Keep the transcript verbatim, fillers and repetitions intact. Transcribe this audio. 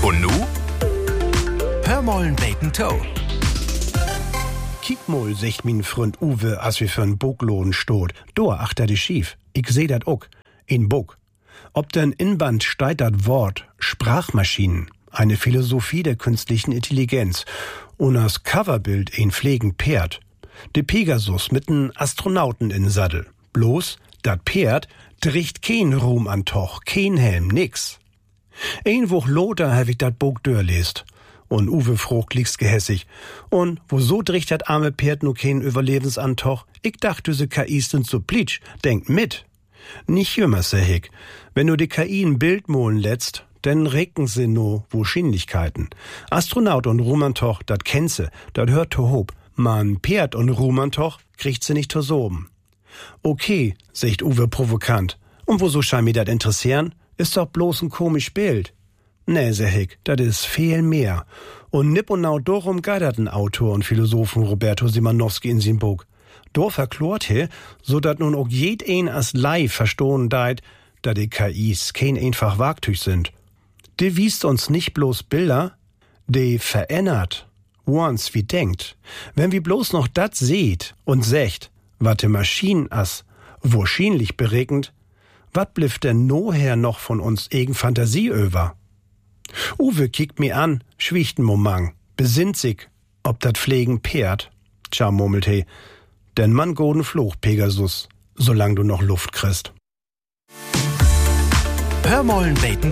Und nu? Hör mollen beten Toe. Kiek mal, sagt min Freund Uwe, als wir für'n Boglohn stot. Dor achter die schief. Ich seh dat ook. In Bog. Ob denn Inband steigt dat Wort Sprachmaschinen, eine Philosophie der künstlichen Intelligenz, und das Coverbild ein pflegen Pferd. De Pegasus mit n Astronauten in Sattel. Bloß, dat Pferd dricht kein Ruhm an Toch, kein Helm, nix. Ein Woch loter hab ich dat Bog dörlest. Und Uwe frug liegst gehässig. Und wo so dricht dat arme Pferd no kein Überlebensantoch? Ich dachte, se K Is sind so plitsch, denkt mit. Nicht jümmer, seh ich. Wenn du die K I ein Bild molen lätst, denn recken se no Wahrscheinlichkeiten. Astronaut und Rumantoch, dat kennt se, dat hört to hob. Man Pferd und Rumantoch kriegt se nicht to soben. Okay, sagt Uwe provokant. Und wo so scheint mir dat interessieren? Ist doch bloß ein komisch Bild. Nee, seh ich, dat is viel mehr. Und nipp und nau dorum geiderten Autor und Philosophen Roberto Simanowski in sin Buch. Do verklort he, so dat nun auch jed een as Lei verstohlen deit, da die K Is kein einfach Wagtüch sind. De wiest uns nicht bloß Bilder, de verändert, once wie denkt. Wenn wir bloß noch dat seht und secht, wat de Maschinen as wahrscheinlich beregend, wat blifft denn noher noch von uns egen Fantasie über? Uwe kickt mir an, schwiegt n Moment, besinnt sich, ob dat pflegen Pferd. Tja, murmelt he, denn man goden Fluch, Pegasus, solang du noch Luft kriegst. Hör mollen beten